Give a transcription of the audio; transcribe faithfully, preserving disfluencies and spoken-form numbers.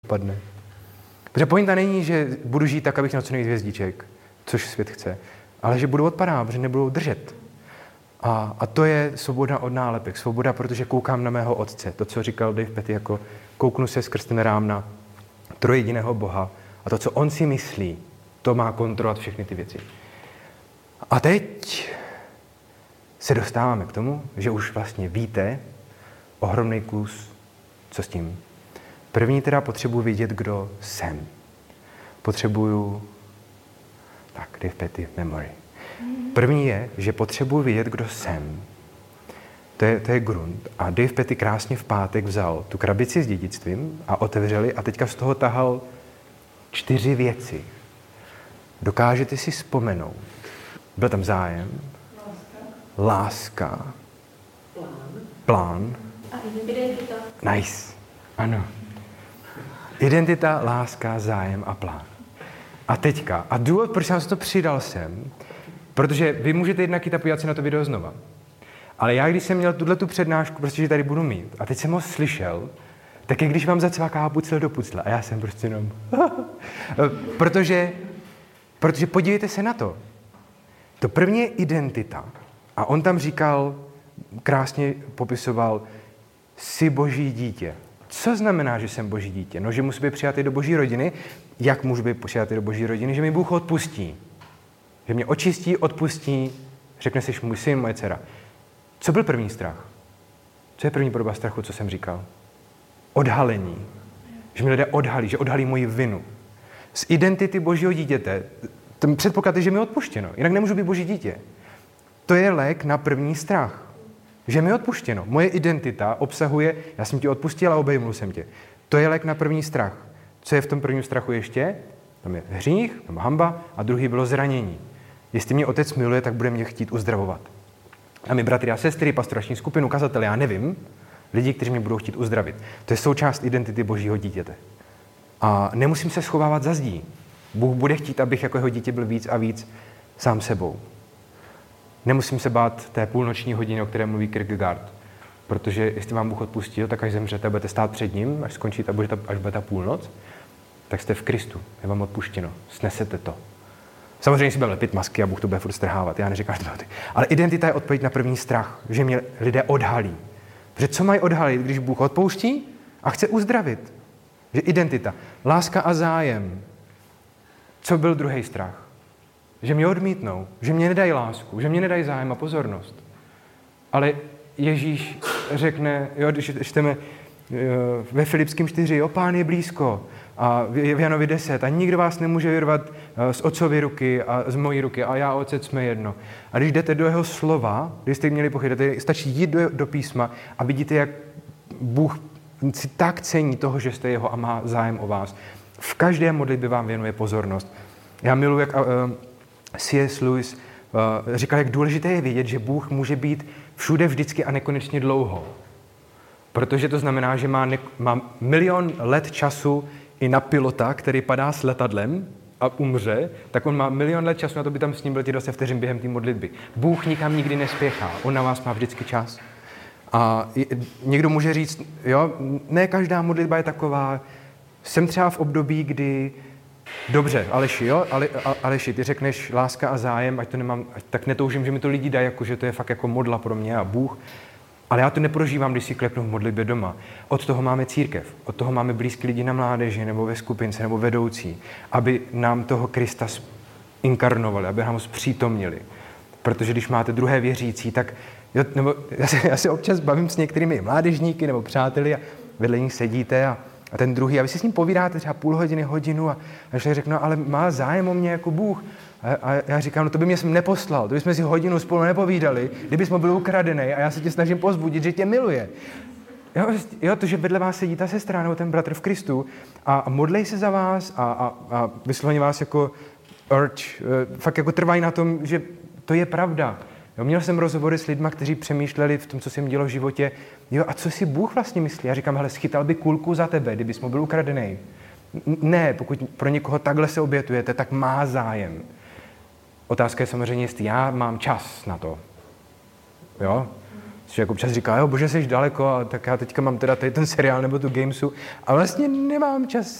dopadne. Protože pointa není, že budu žít tak, abych měl co nejvíc hvězdiček, což svět chce, ale že budu odpadat, protože nebudou držet. A, a to je svoboda od nálepek. Svoboda, protože koukám na mého otce. To, co říkal Dave Petty, jako kouknu se skrz ten rám na trojjediného Boha a to, co on si myslí, to má kontrolovat všechny ty věci. A teď se dostáváme k tomu, že už vlastně víte ohromný kus, co s tím. První teda potřebuji vědět, kdo jsem. Potřebuju, tak, Dave Petty, memory. První je, že potřebuji vědět, kdo jsem. To je, to je grunt. A Dave Petty krásně v pátek vzal tu krabici s dědictvím a otevřeli a teďka z toho tahal čtyři věci. Dokážete si vzpomenout. Byl tam zájem, láska, láska plán, plán a identita. Nice. Ano. Identita, láska, zájem a plán. A teďka, a důvod, proč jsem se to přidal sem, protože vy můžete jít na Kyta podívat si na to video znova. Ale já, když jsem měl tuto přednášku, prostě, že tady budu mít, a teď jsem ho slyšel, tak je, když vám zacvaká pucle do pucle. A já jsem prostě jenom... protože, protože podívejte se na to. To první je identita. A on tam říkal, krásně popisoval, jsi boží dítě. Co znamená, že jsem boží dítě? No, že musím být přijatý do boží rodiny. Jak můžu být přijatý do boží rodiny? Že mi Bůh odpustí. Že mě očistí, odpustí, řekne si můj syn, moje dcera. Co byl první strach? Co je první podoba strachu, co jsem říkal? Odhalení. Že mi lidé odhalí, že odhalí moji vinu. Z identity božího dítěte, ten předpoklad je, že mi je odpuštěno. Jinak nemůžu být boží dítě. To je lék na první strach. Že mi je odpuštěno. Moje identita obsahuje, já jsem ti odpustil a obejmul jsem tě. To je lék na první strach. Co je v tom prvním strachu ještě? Tam je hřích, tam je hanba a druhý bylo zranění. Jestli mě otec miluje, tak bude mě chtít uzdravovat. A my bratry a sestry, pastorační skupinu, kazatele, já nevím, lidi, kteří mě budou chtít uzdravit. To je součást identity božího dítěte. A nemusím se schovávat za zdí. Bůh bude chtít, abych jako jeho dítě byl víc a víc sám sebou. Nemusím se bát té půlnoční hodiny, o které mluví Kierkegaard. Protože jestli vám Bůh odpustil, tak až zemřete, budete stát před ním, až skončí, až bude ta půlnoc, tak jste v Kristu, je vám odpuštěno, snesete to. Samozřejmě si budeme lepit masky a Bůh to bude furt strhávat, já neříkám, že to ty. Ale identita je odpověď na první strach, že mě lidé odhalí. Protože co mají odhalit, když Bůh odpouští a chce uzdravit? Že identita, láska a zájem. Co byl druhý strach? Že mě odmítnou, že mě nedají lásku, že mě nedají zájem a pozornost. Ale Ježíš řekne, jo, když čteme ve Filipským čtyři, jo, Pán je blízko, a v Janovi deset, a nikdo vás nemůže vyrvat z otcovy ruky a z mojí ruky, a já a otec jsme jedno. A když jdete do jeho slova, když jste měli pochybit, stačí jít do, do písma a vidíte, jak Bůh si tak cení toho, že jste jeho a má zájem o vás. V každé modlitbě vám věnuje pozornost. Já miluji, jak uh, C S Lewis uh, říkal, jak důležité je vědět, že Bůh může být všude vždycky a nekonečně dlouho. Protože to znamená, že má, ne- má milion let času i na pilota, který padá s letadlem a umře, tak on má milion let času na to, by tam s ním byl těch dvacet vteřin během té modlitby. Bůh nikam nikdy nespěchá, on na vás má vždycky čas. A někdo může říct, jo, ne každá modlitba je taková, jsem třeba v období, kdy, dobře, Aleši, jo, Ale, Aleši, ty řekneš láska a zájem, ať to nemám, ať tak netoužím, že mi to lidi dají, jako, že to je fakt jako modla pro mě a Bůh. Ale já to neprožívám, když si klepnu v modlitbě doma. Od toho máme církev, od toho máme blízké lidi na mládeži, nebo ve skupince, nebo vedoucí, aby nám toho Krista inkarnovali, aby nám ho zpřítomnili. Protože když máte druhé věřící, tak jo, nebo já, se, já se občas bavím s některými mládežníky nebo přáteli a vedle nich sedíte a, a ten druhý, a vy si s ním povídáte třeba půl hodiny, hodinu a, a člověk řekne, no, ale má zájem o mě jako Bůh. A, a já říkám, no to by mě jsem neposlal, to bychom si hodinu spolu nepovídali, kdybychom byli ukradený a já se tě snažím pozbudit, že tě miluje. Jo, jo, to, že vedle vás sedí ta sestra nebo ten bratr v Kristu a, a modlej se za vás a, a, a vysloveně vás jako urge, fakt jako trvají na tom, že to je pravda. Jo, měl jsem rozhovory s lidmi, kteří přemýšleli v tom, co se jim dělo v životě. Jo, a co si Bůh vlastně myslí? Já říkám, hele, schytal by kulku za tebe, kdyby jsme byl ukradený. Ne, pokud pro někoho takhle se obětujete, tak má zájem. Otázka je samozřejmě, jestli já mám čas na to. Jo? Že jako občas říká, jo, bože, jsi daleko, a tak já teďka mám teda tady ten seriál nebo tu gamesu a vlastně nemám čas